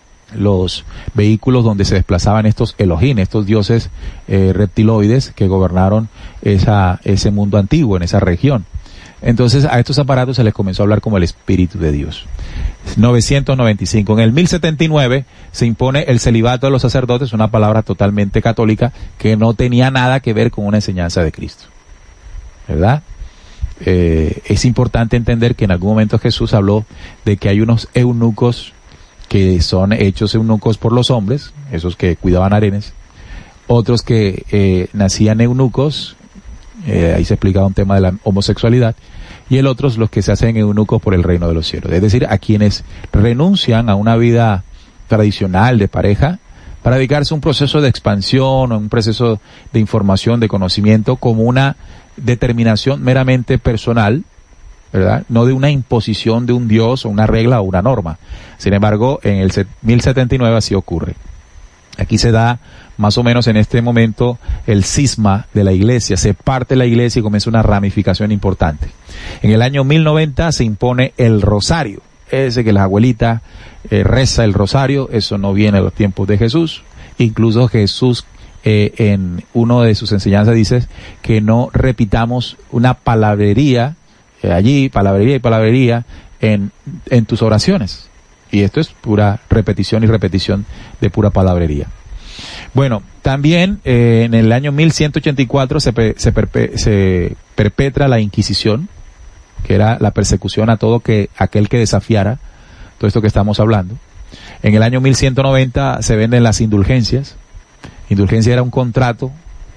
los vehículos donde se desplazaban estos Elohim, estos dioses eh, reptiloides que gobernaron esa, ese mundo antiguo, en esa región. Entonces a estos aparatos se les comenzó a hablar como el Espíritu de Dios. novecientos noventa y cinco. En el mil setenta y nueve se impone el celibato de los sacerdotes, una palabra totalmente católica que no tenía nada que ver con una enseñanza de Cristo, ¿verdad? Eh, es importante entender que en algún momento Jesús habló de que hay unos eunucos que son hechos eunucos por los hombres, esos que cuidaban harenes, otros que eh, nacían eunucos, eh, ahí se explicaba un tema de la homosexualidad, y el otro los que se hacen eunucos por el reino de los cielos, es decir, a quienes renuncian a una vida tradicional de pareja para dedicarse a un proceso de expansión, a un proceso de información, de conocimiento, como una determinación meramente personal, ¿verdad? No de una imposición de un dios o una regla o una norma. Sin embargo, en el mil setenta y nueve así ocurre. Aquí se da más o menos en este momento el cisma de la iglesia, se parte la iglesia y comienza una ramificación importante. En el año mil noventa se impone el rosario, ese que las abuelitas eh, reza el rosario, eso no viene de los tiempos de Jesús. Incluso Jesús eh, en uno de sus enseñanzas dice que no repitamos una palabrería eh, allí, palabrería y palabrería en, en tus oraciones. Y esto es pura repetición y repetición de pura palabrería. Bueno, también eh, en el año mil ciento ochenta y cuatro se, se, perpe, se perpetra la Inquisición, que era la persecución a todo que aquel que desafiara todo esto que estamos hablando. En el año mil ciento noventa se venden las indulgencias. Indulgencia era un contrato,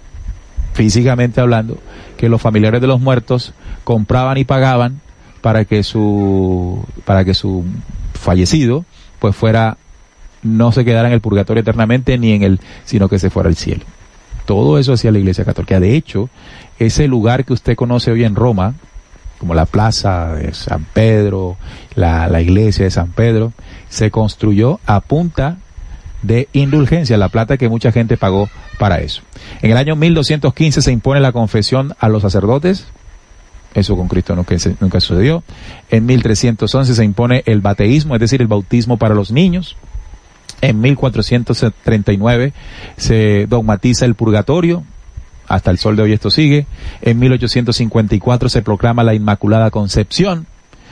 físicamente hablando, que los familiares de los muertos compraban y pagaban para que su para que su fallecido pues fuera, no se quedara en el purgatorio eternamente ni en el, sino que se fuera al cielo. Todo eso hacía la Iglesia Católica. De hecho, ese lugar que usted conoce hoy en Roma, como la plaza de San Pedro, la, la iglesia de San Pedro, se construyó a punta de indulgencia, la plata que mucha gente pagó para eso. En el año mil doscientos quince se impone la confesión a los sacerdotes, eso con Cristo nunca, nunca sucedió. En mil trescientos once se impone el bateísmo, es decir, el bautismo para los niños. En mil cuatrocientos treinta y nueve se dogmatiza el purgatorio, hasta el sol de hoy esto sigue. En mil ochocientos cincuenta y cuatro se proclama la Inmaculada Concepción.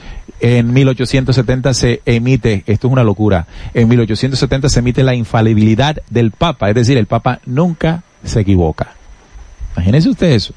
En mil ochocientos setenta se emite, esto es una locura, en mil ochocientos setenta se emite la infalibilidad del Papa, es decir, el Papa nunca se equivoca. Imagínense usted eso.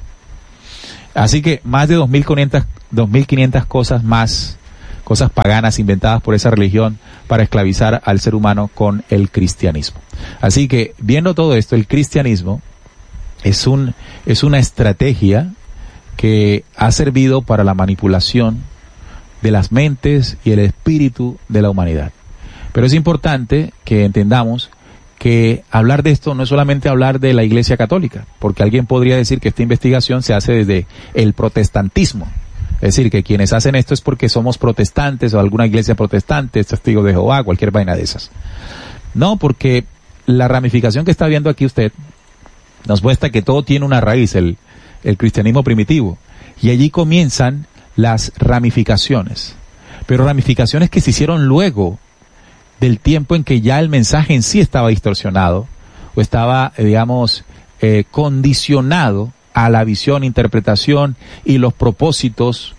Así que más de dos mil quinientas cosas más, cosas paganas inventadas por esa religión para esclavizar al ser humano con el cristianismo. Así que, viendo todo esto, el cristianismo es un, es una estrategia que ha servido para la manipulación de las mentes y el espíritu de la humanidad. Pero es importante que entendamos que hablar de esto no es solamente hablar de la Iglesia Católica, porque alguien podría decir que esta investigación se hace desde el protestantismo. Es decir, que quienes hacen esto es porque somos protestantes o alguna iglesia protestante, testigos de Jehová, cualquier vaina de esas. No, porque la ramificación que está viendo aquí usted nos muestra que todo tiene una raíz, el, el cristianismo primitivo. Y allí comienzan las ramificaciones. Pero ramificaciones que se hicieron luego del tiempo en que ya el mensaje en sí estaba distorsionado o estaba, digamos, eh, condicionado a la visión, interpretación y los propósitos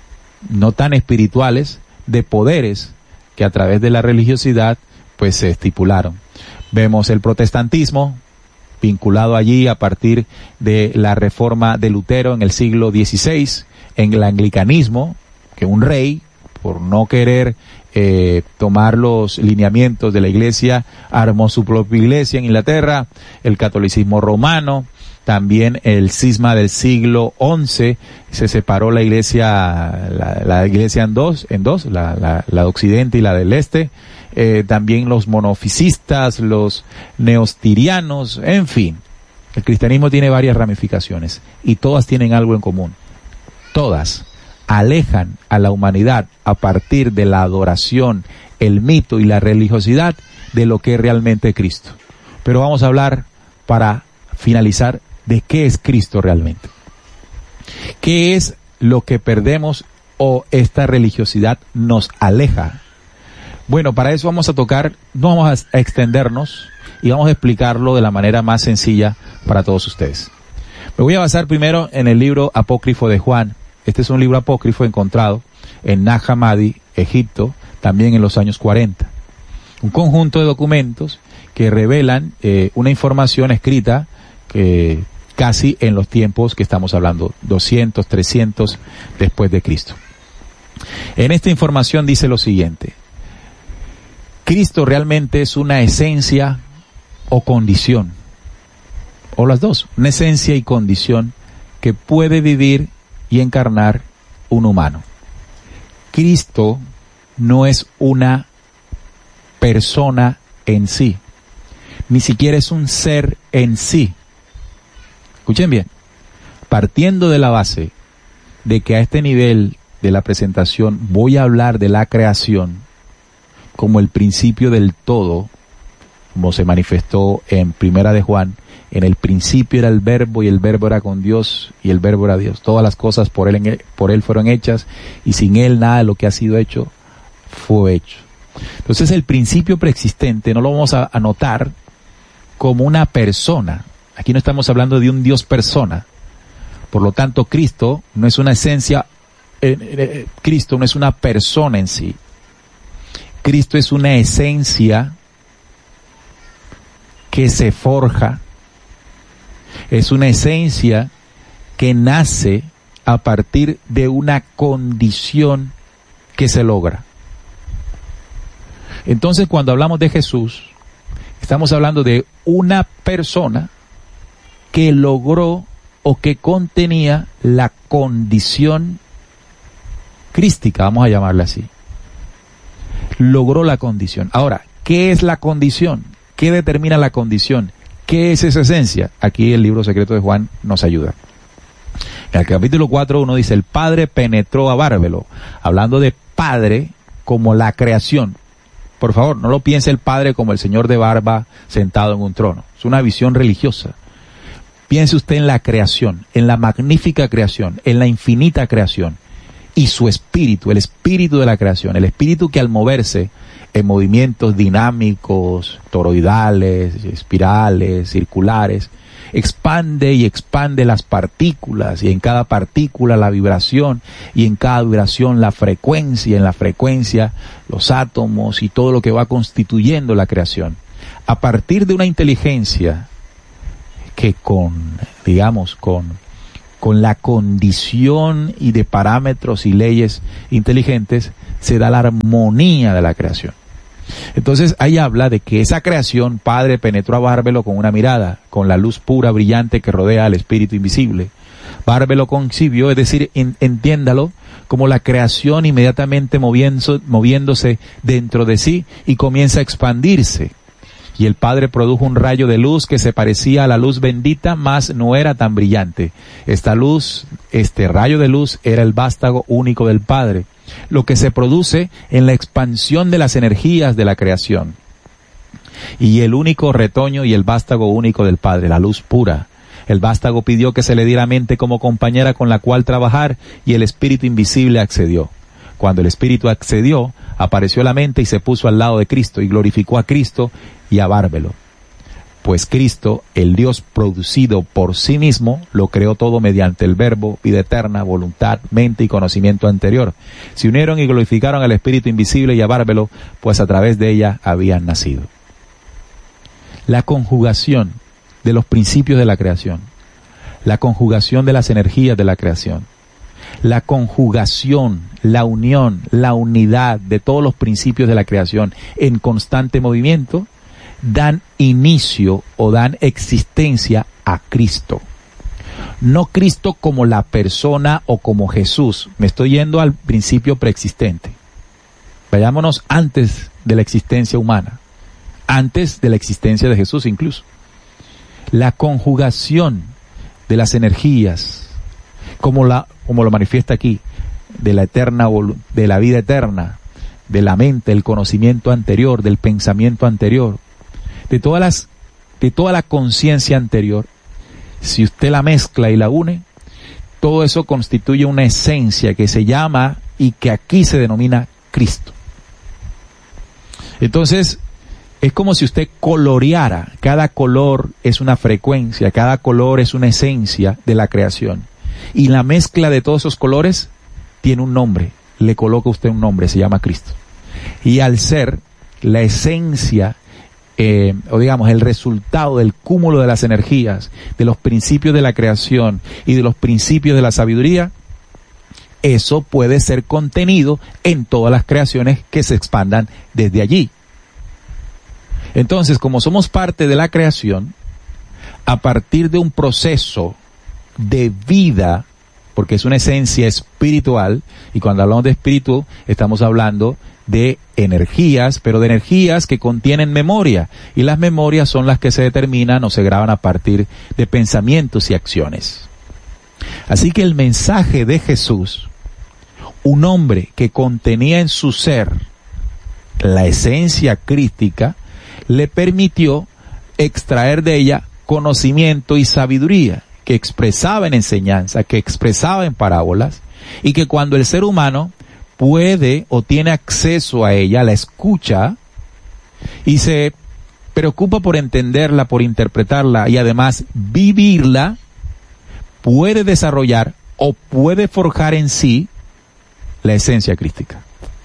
no tan espirituales de poderes que a través de la religiosidad pues se estipularon. Vemos el protestantismo vinculado allí a partir de la reforma de Lutero en el siglo dieciséis, en el anglicanismo, que un rey, por no querer eh, tomar los lineamientos de la iglesia, armó su propia iglesia en Inglaterra, el catolicismo romano, también el cisma del siglo once, se separó la iglesia, la, la iglesia en dos, en dos, la, la, la de Occidente y la del Este, eh, también los monofisistas, los neostirianos, en fin. El cristianismo tiene varias ramificaciones y todas tienen algo en común. Todas alejan a la humanidad a partir de la adoración, el mito y la religiosidad de lo que es realmente Cristo. Pero vamos a hablar, para finalizar, de qué es Cristo realmente. ¿Qué es lo que perdemos o esta religiosidad nos aleja? Bueno, para eso vamos a tocar, no vamos a extendernos y vamos a explicarlo de la manera más sencilla para todos ustedes. Me voy a basar primero en el libro apócrifo de Juan. Este es un libro apócrifo encontrado en Nag Hammadi, Egipto, también en los años cuarenta. Un conjunto de documentos que revelan eh, una información escrita que casi en los tiempos que estamos hablando, doscientos, trescientos después de Cristo. En esta información dice lo siguiente: Cristo realmente es una esencia o condición, o las dos, una esencia y condición que puede vivir y encarnar un humano. Cristo no es una persona en sí, ni siquiera es un ser en sí. Escuchen bien, partiendo de la base de que a este nivel de la presentación voy a hablar de la creación como el principio del todo, como se manifestó en Primera de Juan, en el principio era el verbo y el verbo era con Dios y el verbo era Dios. Todas las cosas por él, en él, por él fueron hechas y sin él nada de lo que ha sido hecho fue hecho. Entonces el principio preexistente no lo vamos a anotar como una persona. Aquí no estamos hablando de un Dios persona. Por lo tanto, Cristo no es una esencia, eh, eh, Cristo no es una persona en sí. Cristo es una esencia que se forja, es una esencia que nace a partir de una condición que se logra. Entonces, cuando hablamos de Jesús, estamos hablando de una persona que logró o que contenía la condición crística, vamos a llamarla así. Logró la condición. Ahora, ¿qué es la condición? ¿Qué determina la condición? ¿Qué es esa esencia? Aquí el libro secreto de Juan nos ayuda. En el capítulo cuatro uno dice: el Padre penetró a Bárbelo, hablando de Padre como la creación. Por favor, no lo piense el Padre como el señor de barba sentado en un trono. Es una visión religiosa. Piense usted en la creación, en la magnífica creación, en la infinita creación, y su espíritu, el espíritu de la creación, el espíritu que al moverse en movimientos dinámicos, toroidales, espirales, circulares, expande y expande las partículas, y en cada partícula la vibración, y en cada vibración la frecuencia, en la frecuencia los átomos y todo lo que va constituyendo la creación. A partir de una inteligencia que con, digamos, con, con la condición y de parámetros y leyes inteligentes se da la armonía de la creación. Entonces ahí habla de que esa creación, Padre penetró a Bárbelo con una mirada, con la luz pura, brillante que rodea al Espíritu invisible. Bárbelo concibió, es decir, en, entiéndalo, como la creación inmediatamente moviendo, moviéndose dentro de sí y comienza a expandirse. Y el Padre produjo un rayo de luz que se parecía a la luz bendita, mas no era tan brillante. Esta luz, este rayo de luz, era el vástago único del Padre, lo que se produce en la expansión de las energías de la creación. Y el único retoño y el vástago único del Padre, la luz pura. El vástago pidió que se le diera mente como compañera con la cual trabajar, y el Espíritu invisible accedió. Cuando el Espíritu accedió, apareció la mente y se puso al lado de Cristo, y glorificó a Cristo y a Bárbelo. Pues Cristo, el Dios producido por sí mismo, lo creó todo mediante el Verbo, vida eterna, voluntad, mente y conocimiento anterior. Se unieron y glorificaron al Espíritu invisible y a Bárbelo, pues a través de ella habían nacido. La conjugación de los principios de la creación, la conjugación de las energías de la creación, la conjugación, la unión, la unidad de todos los principios de la creación en constante movimiento, dan inicio o dan existencia a Cristo. No Cristo como la persona o como Jesús. Me estoy yendo al principio preexistente. Vayámonos antes de la existencia humana, antes de la existencia de Jesús incluso. La conjugación de las energías, como la, como lo manifiesta aquí, de la eterna, de la vida eterna, de la mente, el conocimiento anterior, del pensamiento anterior, de todas las, de toda la conciencia anterior, si usted la mezcla y la une, todo eso constituye una esencia que se llama y que aquí se denomina Cristo. Entonces, es como si usted coloreara. Cada color es una frecuencia, cada color es una esencia de la creación. Y la mezcla de todos esos colores tiene un nombre. Le coloca usted un nombre, se llama Cristo. Y al ser la esencia, eh, o digamos, el resultado del cúmulo de las energías, de los principios de la creación y de los principios de la sabiduría, eso puede ser contenido en todas las creaciones que se expandan desde allí. Entonces, como somos parte de la creación, a partir de un proceso de vida, porque es una esencia espiritual, y cuando hablamos de espíritu, estamos hablando de energías, pero de energías que contienen memoria, y las memorias son las que se determinan o se graban a partir de pensamientos y acciones. Así que el mensaje de Jesús, un hombre que contenía en su ser la esencia crística, le permitió extraer de ella conocimiento y sabiduría que expresaba en enseñanza, que expresaba en parábolas, y que cuando el ser humano puede o tiene acceso a ella, la escucha y se preocupa por entenderla, por interpretarla y además vivirla, puede desarrollar o puede forjar en sí la esencia crística.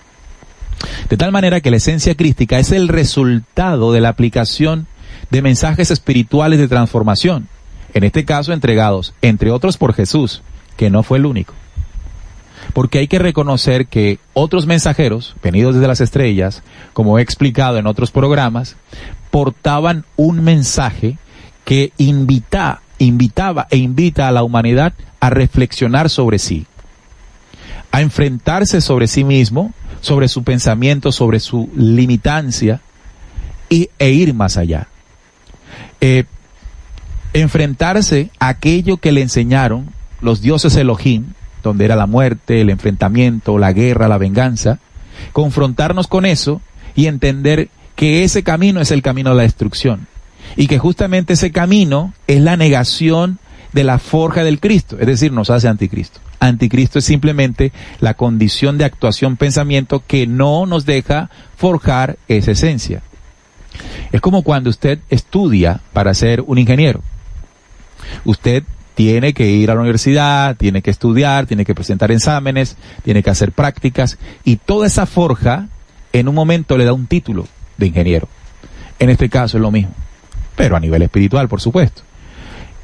De tal manera que la esencia crística es el resultado de la aplicación de mensajes espirituales de transformación, en este caso entregados, entre otros, por Jesús, que no fue el único. Porque hay que reconocer que otros mensajeros, venidos desde las estrellas, como he explicado en otros programas, portaban un mensaje que invita, invitaba e invita a la humanidad a reflexionar sobre sí, a enfrentarse sobre sí mismo, sobre su pensamiento, sobre su limitancia, y, e ir más allá. Eh, enfrentarse a aquello que le enseñaron los dioses Elohim, donde era la muerte, el enfrentamiento, la guerra, la venganza, confrontarnos con eso y entender que ese camino es el camino de la destrucción, y que justamente ese camino es la negación de la forja del Cristo, es decir, nos hace anticristo. Anticristo es simplemente la condición de actuación, pensamiento que no nos deja forjar esa esencia. Es como cuando usted estudia para ser un ingeniero. Usted tiene que ir a la universidad, tiene que estudiar, tiene que presentar exámenes, tiene que hacer prácticas, y toda esa forja en un momento le da un título de ingeniero. En este caso es lo mismo, pero a nivel espiritual, por supuesto.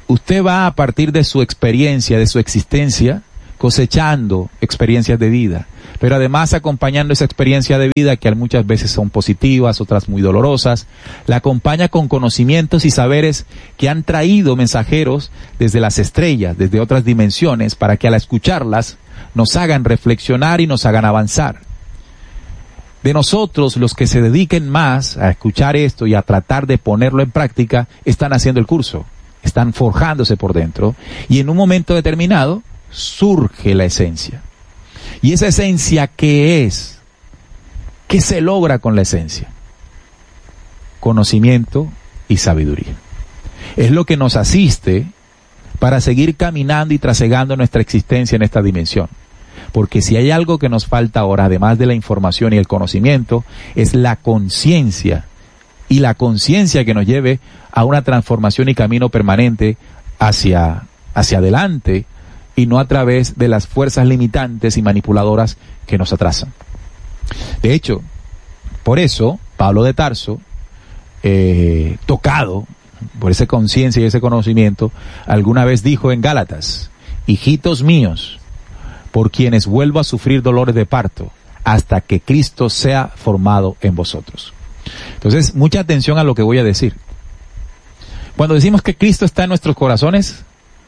usted va a partir de su experiencia, de su existencia, cosechando experiencias de vida, pero además acompañando esa experiencia de vida, que muchas veces son positivas, otras muy dolorosas, la acompaña con conocimientos y saberes que han traído mensajeros desde las estrellas, desde otras dimensiones, para que al escucharlas nos hagan reflexionar y nos hagan avanzar. De nosotros, los que se dediquen más a escuchar esto y a tratar de ponerlo en práctica, están haciendo el curso, están forjándose por dentro, y en un momento determinado surge la esencia. ¿Y esa esencia qué es? ¿Qué se logra con la esencia? Conocimiento y sabiduría. Es lo que nos asiste para seguir caminando y trasegando nuestra existencia en esta dimensión. Porque si hay algo que nos falta ahora, además de la información y el conocimiento, es la conciencia. Y la conciencia que nos lleve a una transformación y camino permanente hacia, hacia adelante, y no a través de las fuerzas limitantes y manipuladoras que nos atrasan. De hecho, por eso, Pablo de Tarso, eh, tocado por esa conciencia y ese conocimiento, alguna vez dijo en Gálatas: hijitos míos, por quienes vuelvo a sufrir dolores de parto, hasta que Cristo sea formado en vosotros. Entonces, mucha atención a lo que voy a decir. Cuando decimos que Cristo está en nuestros corazones,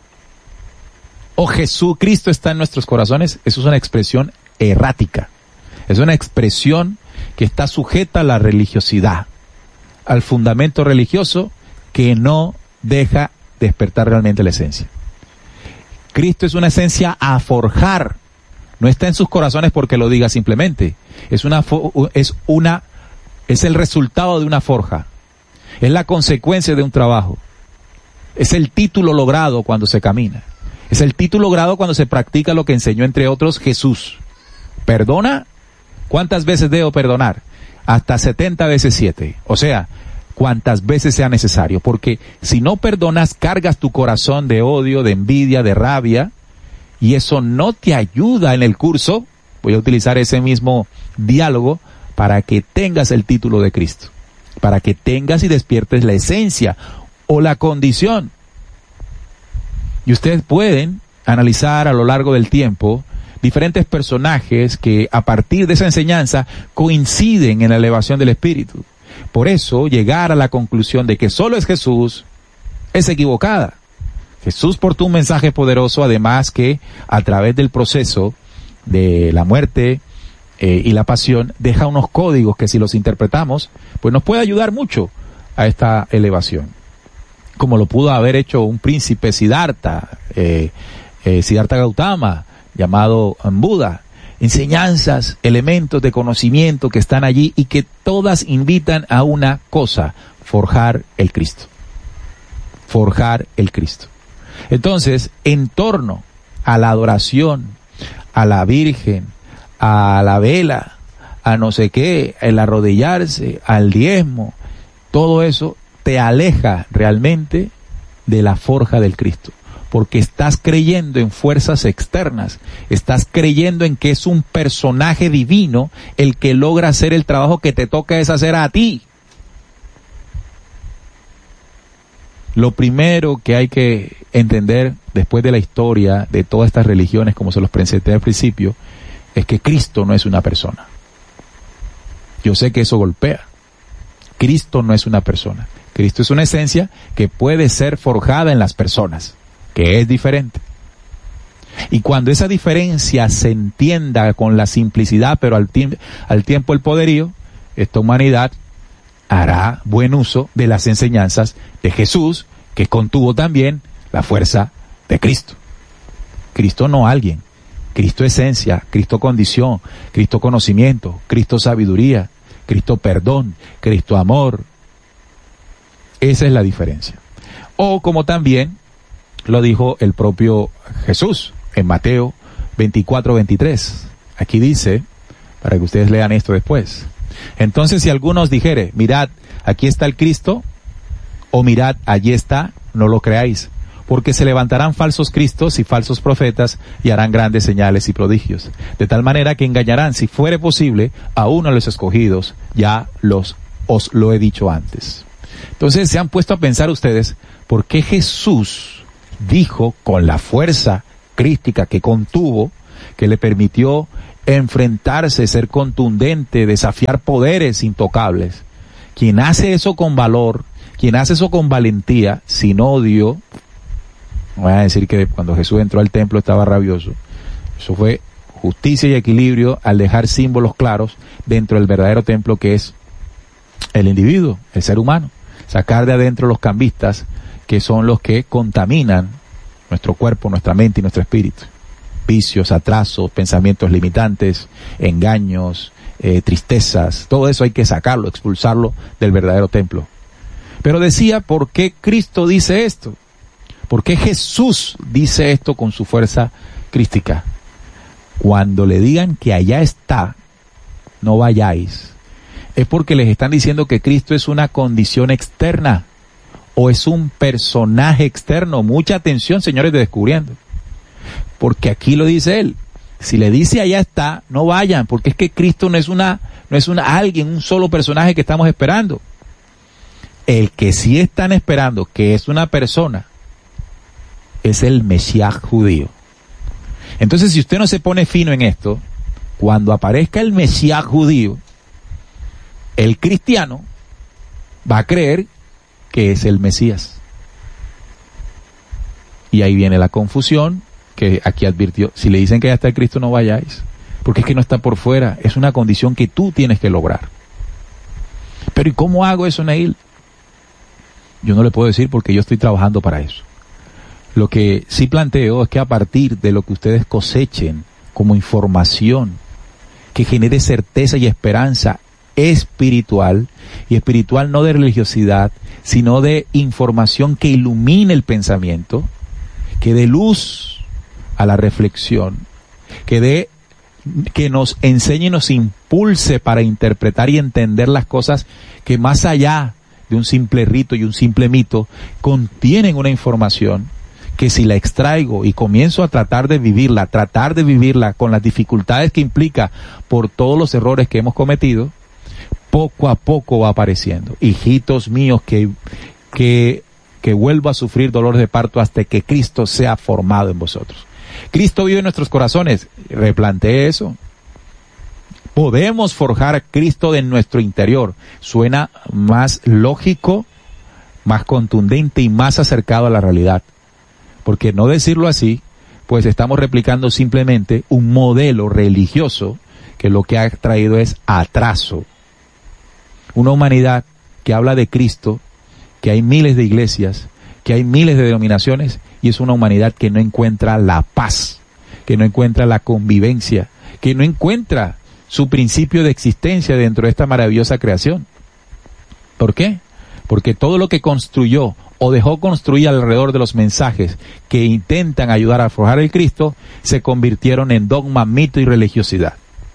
o Jesucristo está en nuestros corazones, eso es una expresión errática. Es una expresión que está sujeta a la religiosidad, al fundamento religioso que no deja despertar realmente la esencia. Cristo es una esencia a forjar, no está en sus corazones porque lo diga simplemente. Es una, es una, es el resultado de una forja, es la consecuencia de un trabajo, es el título logrado cuando se camina. Es el título logrado cuando se practica lo que enseñó, entre otros, Jesús. ¿Perdona? ¿Cuántas veces debo perdonar? Hasta setenta veces siete. O sea, cuantas veces sea necesario. Porque si no perdonas, cargas tu corazón de odio, de envidia, de rabia, y eso no te ayuda en el curso. Voy a utilizar ese mismo diálogo para que tengas el título de Cristo. Para que tengas y despiertes la esencia o la condición. Y ustedes pueden analizar a lo largo del tiempo diferentes personajes que a partir de esa enseñanza coinciden en la elevación del espíritu. Por eso llegar a la conclusión de que solo es Jesús es equivocada. Jesús portó un mensaje poderoso, además que a través del proceso de la muerte eh, y la pasión deja unos códigos que si los interpretamos, pues nos puede ayudar mucho a esta elevación. Como lo pudo haber hecho un príncipe Siddhartha, eh, eh, Siddhartha Gautama, llamado Buda. Enseñanzas, elementos de conocimiento que están allí y que todas invitan a una cosa: forjar el Cristo. Forjar el Cristo. Entonces, en torno a la adoración, a la Virgen, a la vela, a no sé qué, el arrodillarse, al diezmo, todo eso te aleja realmente de la forja del Cristo, porque estás creyendo en fuerzas externas, estás creyendo en que es un personaje divino el que logra hacer el trabajo que te toca es hacer a ti. Lo primero que hay que entender después de la historia de todas estas religiones, como se los presenté al principio, es que Cristo no es una persona. Yo sé que eso golpea. Cristo no es una persona. Cristo es una esencia que puede ser forjada en las personas, que es diferente. Y cuando esa diferencia se entienda con la simplicidad, pero al, tie- al tiempo el poderío, esta humanidad hará buen uso de las enseñanzas de Jesús, que contuvo también la fuerza de Cristo. Cristo no alguien, Cristo esencia, Cristo condición, Cristo conocimiento, Cristo sabiduría, Cristo perdón, Cristo amor. Esa es la diferencia. O como también lo dijo el propio Jesús en Mateo veinticuatro veintitrés. Aquí dice, para que ustedes lean esto después: entonces si alguno os dijere, mirad, aquí está el Cristo, o mirad, allí está, no lo creáis, porque se levantarán falsos cristos y falsos profetas y harán grandes señales y prodigios, de tal manera que engañarán, si fuere posible, a uno de los escogidos. Ya los os lo he dicho antes. Entonces se han puesto a pensar ustedes, ¿por qué Jesús dijo con la fuerza crística que contuvo, que le permitió enfrentarse, ser contundente, desafiar poderes intocables. Quien hace eso con valor, quien hace eso con valentía, sin odio, no voy a decir que cuando Jesús entró al templo estaba rabioso. Eso fue justicia y equilibrio al dejar símbolos claros dentro del verdadero templo, que es el individuo, el ser humano. Sacar de adentro los cambistas, que son los que contaminan nuestro cuerpo, nuestra mente y nuestro espíritu. Vicios, atrasos, pensamientos limitantes, engaños, eh, tristezas, todo eso hay que sacarlo, expulsarlo del verdadero templo. Pero decía, ¿por qué Cristo dice esto? ¿Por qué Jesús dice esto con su fuerza crística? Cuando le digan que allá está, no vayáis, es porque les están diciendo que Cristo es una condición externa o es un personaje externo. Mucha atención, señores de Descubriendo, porque aquí lo dice él. Si le dice allá está, no vayan, porque es que Cristo no es una, no es una alguien, un solo personaje que estamos esperando. El que sí están esperando, que es una persona, es el Mesías judío. Entonces, si usted no se pone fino en esto, cuando aparezca el Mesías judío, el cristiano va a creer que es el Mesías. Y ahí viene la confusión que aquí advirtió. Si le dicen que ya está el Cristo, no vayáis, porque es que no está por fuera, es una condición que tú tienes que lograr. Pero ¿y cómo hago eso, Neil? Yo no le puedo decir porque yo estoy trabajando para eso. Lo que sí planteo es que a partir de lo que ustedes cosechen como información que genere certeza y esperanza espiritual, y espiritual no de religiosidad, sino de información que ilumine el pensamiento, que dé luz a la reflexión, que dé, que nos enseñe y nos impulse para interpretar y entender las cosas que más allá de un simple rito y un simple mito contienen una información que si la extraigo y comienzo a tratar de vivirla, tratar de vivirla con las dificultades que implica por todos los errores que hemos cometido, poco a poco va apareciendo. Hijitos míos, que, que, que vuelvo a sufrir dolores de parto hasta que Cristo sea formado en vosotros. Cristo vive en nuestros corazones. Replanteé eso. Podemos forjar a Cristo en nuestro interior. Suena más lógico, más contundente y más acercado a la realidad. Porque no decirlo así, pues estamos replicando simplemente un modelo religioso que lo que ha traído es atraso. Una humanidad que habla de Cristo, que hay miles de iglesias, que hay miles de denominaciones, y es una humanidad que no encuentra la paz, que no encuentra la convivencia, que no encuentra su principio de existencia dentro de esta maravillosa creación. ¿Por qué? Porque todo lo que construyó o dejó construir alrededor de los mensajes que intentan ayudar a forjar el Cristo, se convirtieron en dogma, mito y religiosidad.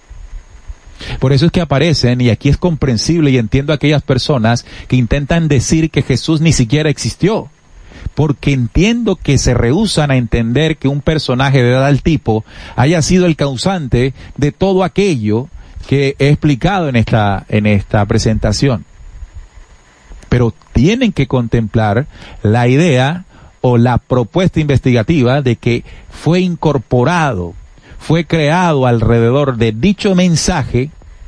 Por eso es que aparecen, y aquí es comprensible y entiendo a aquellas personas que intentan decir que Jesús ni siquiera existió, porque entiendo que se rehúsan a entender que un personaje de tal tipo haya sido el causante de todo aquello que he explicado en esta, en esta presentación. Pero tienen que contemplar la idea o la propuesta investigativa de que fue incorporado, fue creado alrededor de dicho mensaje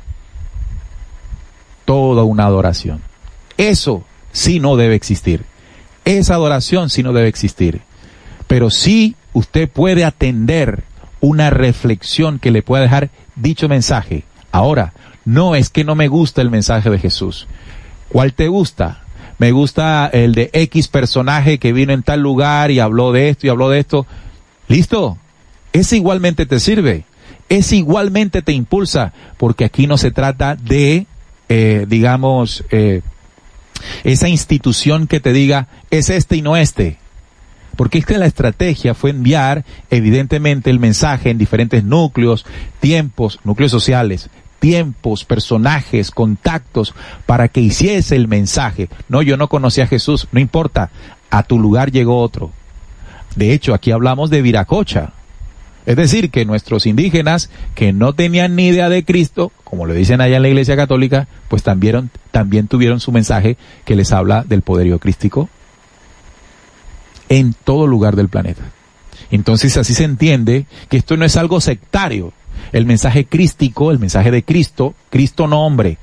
toda una adoración. Eso sí no debe existir. Esa adoración sí no debe existir. Pero sí usted puede atender una reflexión que le pueda dejar dicho mensaje. Ahora, no es que no me gusta el mensaje de Jesús. ¿Cuál te gusta? Me gusta el de X personaje que vino en tal lugar y habló de esto y habló de esto. ¿Listo? Ese igualmente te sirve. Ese igualmente te impulsa. Porque aquí no se trata de, eh, digamos, eh, esa institución que te diga, es este y no este. Porque es que la estrategia fue enviar, evidentemente, el mensaje en diferentes núcleos, tiempos, núcleos sociales, tiempos, personajes, contactos, para que hiciese el mensaje. No, yo no conocía a Jesús, no importa, a tu lugar llegó otro. De hecho, aquí hablamos de Viracocha. Es decir, que nuestros indígenas, que no tenían ni idea de Cristo, como lo dicen allá en la Iglesia Católica, pues también, también tuvieron su mensaje que les habla del poderío crístico. en todo lugar del planeta. Entonces así se entiende que esto no es algo sectario. El mensaje crístico, el mensaje de Cristo, Cristo no hombre,